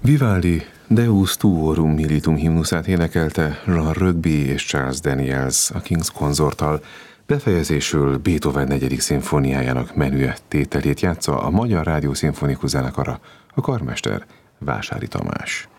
Vivaldi Deus Tuorum Militum himnuszát énekelte Ron Rugby és Charles Daniels a King's Consorttal, befejezésül Beethoven 4. szimfóniájának menüett tételét játsza a Magyar Rádió Szimfonikus Zenekara, a karmester Vásári Tamás.